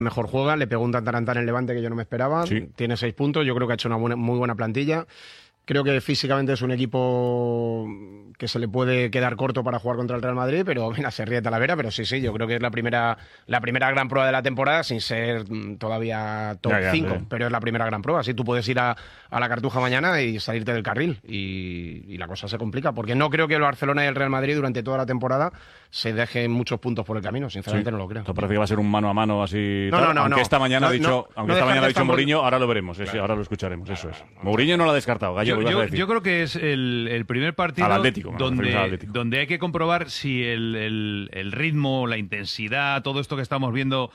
mejor juega, le pegó un tantarantán en Levante que yo no me esperaba, tiene 6 puntos, yo creo que ha hecho una muy buena plantilla. Creo que físicamente es un equipo que se le puede quedar corto para jugar contra el Real Madrid, pero mira, se ríe Talavera, pero sí, yo creo que es la primera gran prueba de la temporada, sin ser todavía top 5, pero es la primera gran prueba. Así tú puedes ir a la Cartuja mañana y salirte del carril, y la cosa se complica, porque no creo que el Barcelona y el Real Madrid durante toda la temporada se dejen muchos puntos por el camino, sinceramente no lo creo. Esto parece que va a ser un mano a mano así. No, aunque esta mañana ha dicho Mourinho, ahora lo veremos, ahora lo escucharemos, eso es. Mourinho no lo ha descartado, Gallego. Yo creo que es el primer partido donde hay que comprobar si el ritmo, la intensidad, todo esto que estamos viendo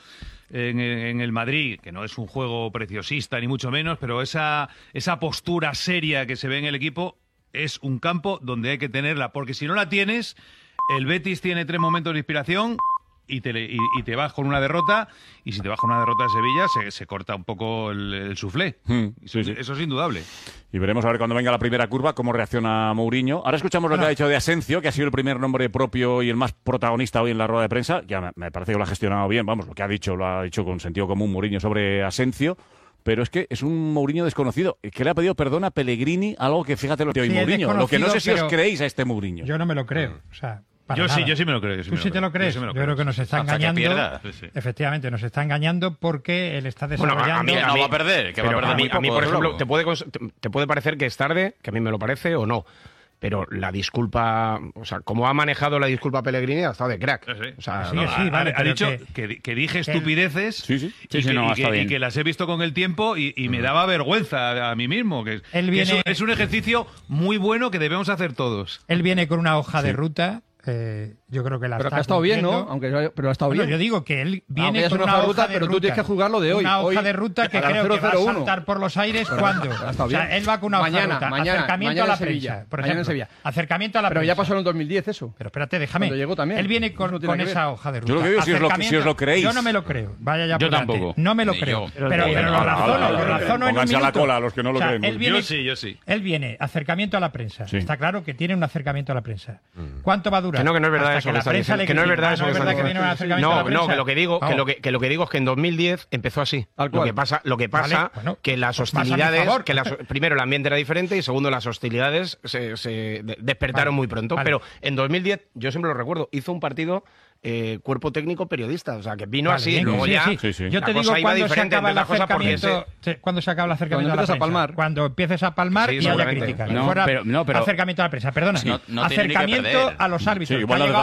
en el Madrid, que no es un juego preciosista ni mucho menos, pero esa postura seria que se ve en el equipo es un campo donde hay que tenerla, porque si no la tienes, el Betis tiene 3 momentos de inspiración y te vas con una derrota, y si te vas con una derrota de Sevilla se corta un poco el suflé. Eso es indudable. Y veremos a ver cuando venga la primera curva cómo reacciona Mourinho. Ahora escuchamos lo que ha dicho de Asensio, que ha sido el primer nombre propio y el más protagonista hoy en la rueda de prensa. Ya me parece que lo ha gestionado bien, vamos, lo ha dicho con sentido común Mourinho sobre Asensio. Pero es que es un Mourinho desconocido, que le ha pedido perdón a Pellegrini, algo que fíjate lo que hoy Mourinho. Lo que no sé si os creéis a este Mourinho. Yo no me lo creo, o sea... Yo sí me lo creo. ¿Tú sí te lo crees? Yo creo que nos está engañando. Efectivamente, nos está engañando porque él está desarrollando... Bueno, no va a perder, que va a perder a mí, por ejemplo, te puede parecer que es tarde, que a mí me lo parece o no. Pero la disculpa, o sea, como ha manejado la disculpa Pellegrini, ha estado de crack. O sea, ha dicho que dije estupideces y que las he visto con el tiempo y me daba vergüenza a mí mismo. Que es un ejercicio muy bueno que debemos hacer todos. Él viene con una hoja de ruta. Yo creo que pero que ha estado bien, ¿no? Pero ha estado bien. Yo digo que él viene con una hoja de ruta, pero tú tienes que jugarlo de hoy. Una hoja de ruta que creo que va a saltar por los aires cuando. O sea, él va con una hoja de ruta. Acercamiento a la prensa, por ejemplo. Acercamiento a la prensa. Pero ya pasó en el 2010 eso. Pero espérate, déjame. Cuando llegó también. Él viene con esa hoja de ruta. Yo lo que digo, si os lo creéis. Yo no me lo creo. Vaya ya. Yo tampoco. No me lo creo. Pero lo razono en un Pónganse a la minuto. cola a los que no lo creemos. Yo sí. Él viene, acercamiento a la prensa. Está claro que tiene un acercamiento a la prensa. ¿Cuánto va a durar? Que no es verdad eso. Que no es verdad eso. Que lo que digo es que en 2010 empezó así. Lo que pasa que las hostilidades, primero el ambiente era diferente y segundo las hostilidades se despertaron muy pronto. Pero en 2010, yo siempre lo recuerdo, hizo un partido cuerpo técnico periodista, o sea que vino así, luego ya yo te digo cuando se acaba el acercamiento, cuando se acaba el acercamiento a la prensa, cuando empieces a palmar y haya críticas. Pero acercamiento a la prensa, perdona, acercamiento a los árbitros.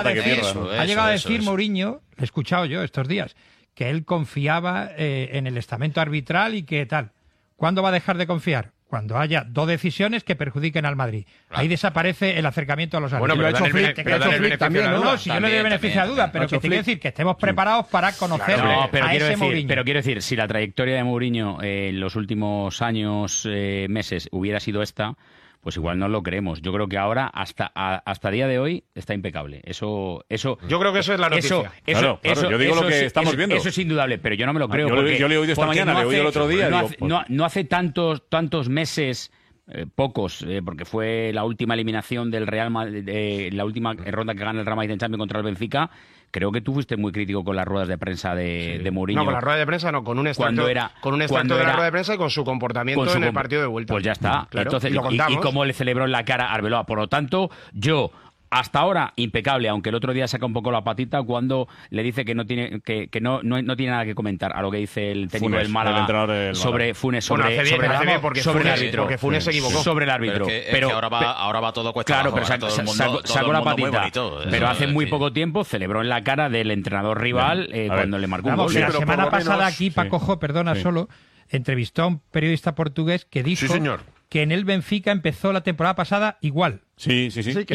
Ha llegado a decir Mourinho, he escuchado yo estos días, que él confiaba en el estamento arbitral y que tal. ¿Cuándo va a dejar de confiar? Cuando haya 2 decisiones que perjudiquen al Madrid. Ahí desaparece el acercamiento a los árbitros. Bueno, pero ha hecho Flick también, ¿no? No, si yo le doy beneficio a duda, pero que te quiero decir que estemos preparados para conocer a ese Mourinho. Pero quiero decir, si la trayectoria de Mourinho en los últimos años, meses, hubiera sido esta, pues igual no lo creemos. Yo creo que ahora, hasta día de hoy, está impecable. Eso yo creo que eso es la noticia. Claro, yo digo lo que estamos viendo. Eso es indudable, pero yo no me lo creo. Yo le he oído esta mañana, le he oído el otro día. No hace tantos meses, pocos, porque fue la última eliminación del Real Madrid, la última ronda que gana el Real Madrid en Champions contra el Benfica. Creo que tú fuiste muy crítico con las ruedas de prensa de Mourinho. No, con la rueda de prensa no, con un extracto de la rueda de prensa y con su comportamiento en el partido de vuelta. Pues ya está. Claro, entonces, y cómo le celebró en la cara a Arbeloa. Por lo tanto, hasta ahora, impecable, aunque el otro día saca un poco la patita cuando le dice que no tiene nada que comentar a lo que dice el técnico del Málaga sobre Funes, sobre el árbitro. Porque Funes se equivocó. Sobre el árbitro. Pero ahora va todo cuesta claro, abajo. pero sacó la patita. Pero hace muy poco tiempo celebró en la cara del entrenador rival cuando le marcó un gol. La semana pasada aquí, Pacojo, perdona solo, entrevistó a un periodista portugués que dijo que en el Benfica empezó la temporada pasada igual. Sí.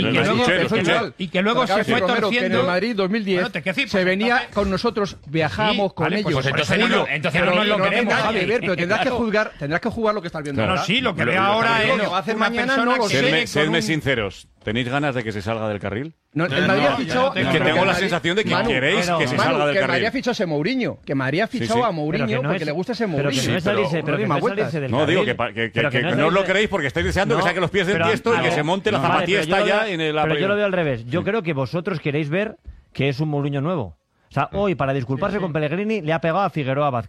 Y que luego se fue torciendo. Que en el Madrid 2010 se venía con nosotros, viajábamos con ellos. Pues entonces no lo queremos. Pero tendrás que jugar lo que estás viendo ahora. Sí, lo que veo ahora es lo que va a hacer mañana no lo sé. Sedme sinceros. ¿Tenéis ganas de que se salga del carril? No, el Madrid ha fichado... Es que tengo la sensación de que queréis que se salga del carril. Que Madrid ha fichado a Mourinho. Que Madrid ha fichado a Mourinho porque le gusta ese Mourinho. No, digo que no os lo queréis porque estáis deseando que saque los pies del tiesto y que se monte la zapatilla ya en el... Pero yo lo veo al revés. Yo creo que vosotros queréis ver que es un Mourinho nuevo. O sea, hoy para disculparse con Pellegrini le ha pegado a Figueroa Vázquez.